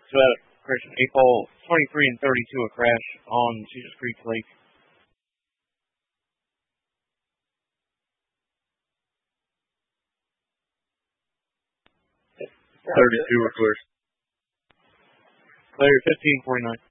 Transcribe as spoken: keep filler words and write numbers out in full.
So that Christian eight ball twenty-three and thirty-two a crash on Jesus Creek Lake. thirty-two are clear. Clear fifteen forty-nine.